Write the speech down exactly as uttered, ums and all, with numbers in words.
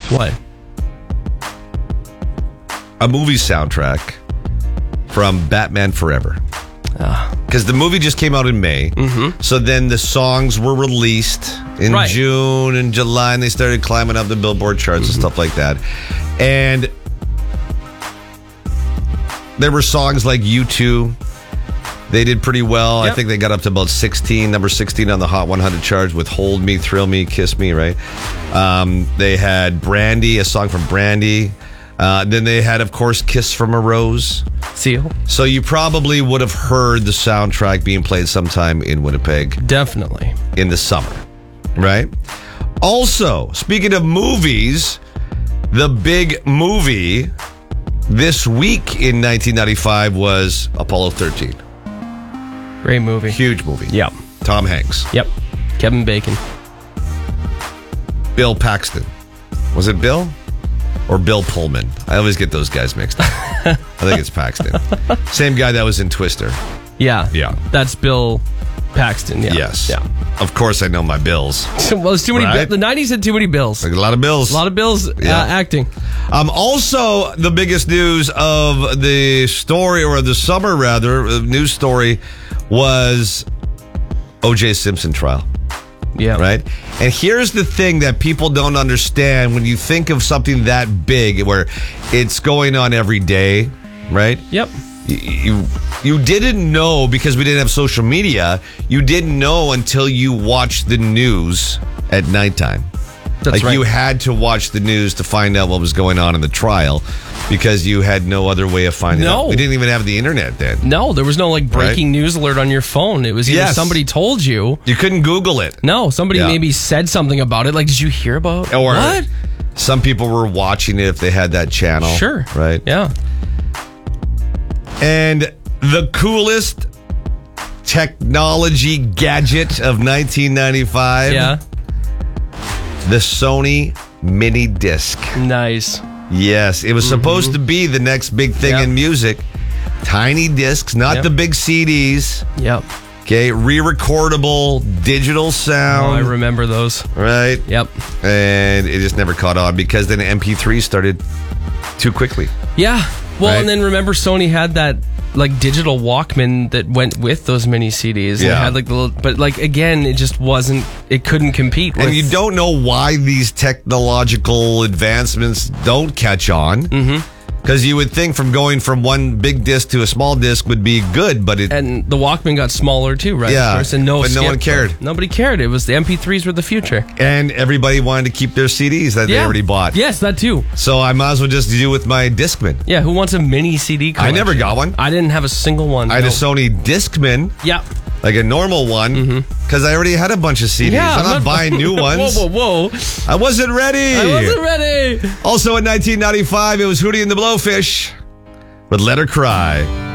What? A movie soundtrack from Batman Forever. Because the movie just came out in May. Mm-hmm. So then the songs were released in Right. June and July, and they started climbing up the Billboard charts mm-hmm. and stuff like that. And there were songs like U two. They did pretty well. Yep. I think they got up to about sixteen, number sixteen on the Hot one hundred charts with Hold Me, Thrill Me, Kiss Me, right? Um, they had Brandy, a song from Brandy. Uh, then they had, of course, Kiss from a Rose. Seal. So you probably would have heard the soundtrack being played sometime in Winnipeg Definitely. in the summer, right? Also, speaking of movies, the big movie this week in nineteen ninety-five was Apollo thirteen. Great movie. Huge movie. Yep. Tom Hanks. Yep. Kevin Bacon. Bill Paxton. Was it Bill? Or Bill Pullman? I always get those guys mixed up. I think it's Paxton. Same guy that was in Twister. Yeah. Yeah. That's Bill Paxton. Yeah. Yes. Yeah. Of course I know my Bills. Well, there's too many. Right? Bi- the nineties had too many bills. Like a lot of Bills. A lot of bills Yeah. uh, acting. Um, also, the biggest news of the story, or the summer rather, uh, news story was O J Simpson trial. Yeah. Right? And here's the thing that people don't understand when you think of something that big where it's going on every day, right? Yep. You, you you didn't know because we didn't have social media. You didn't know until you watched the news at nighttime. That's like right. you had to watch the news to find out what was going on in the trial because you had no other way of finding No. out. We didn't even have the internet then. No, there was no like breaking Right. news alert on your phone. It was either Yes. somebody told you. You couldn't Google it. No, somebody Yeah. maybe said something about it. Like, did you hear about Or what? some people were watching it if they had that channel. Sure. Right? Yeah. And the coolest technology gadget of nineteen ninety-five. Yeah. The Sony Mini Disc. Nice. Yes, it was supposed to be the next big thing Yep. in music. Tiny discs, not Yep. the big C Ds. Yep. Okay, re-recordable digital Oh, sound. I remember those. Right? Yep. And it just never caught on because then M P three started too quickly. Yeah. Well, Right. and then remember Sony had that like digital Walkman that went with those mini C Ds. And Yeah. it had like the little, but like again, it just wasn't. It couldn't compete. With, And you don't know why these technological advancements don't catch on. Mm-hmm. Because you would think from going from one big disc to a small disc would be good, but it... And the Walkman got smaller too, right? Yeah, Of course, and no but no skip. one cared. Nobody cared. It was the M P threes were the future. And everybody wanted to keep their C Ds that they Yeah. already bought. Yes, that too. So I might as well just do with my Discman. Yeah, who wants a mini C D I collection? never got one. I didn't have a single one. I had no. a Sony Discman, Yeah. like a normal one, because I already had a bunch of C Ds. Yeah, I'm not I'm not- buying new ones. Whoa, whoa, whoa. I wasn't ready. I wasn't ready. Also in nineteen ninety-five, it was Hootie and the Blowfish with Let Her Cry.